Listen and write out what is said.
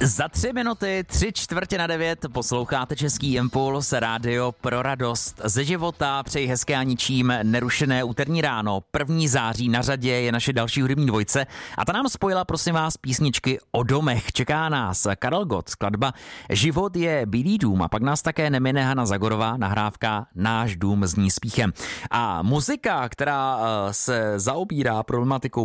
Za 3 minuty, 3:45 posloucháte Český impuls, rádio pro radost ze života. Přeji hezké a ničím nerušené úterní ráno. 1. září na řadě je naše další hudební dvojce a ta nám spojila, prosím vás, písničky o domech. Čeká nás Karel Gott, skladba Život je bílý dům a pak nás také nemine Hana Zagorová, nahrávka Náš dům zní spíchem. A muzika, která se zaobírá problematikou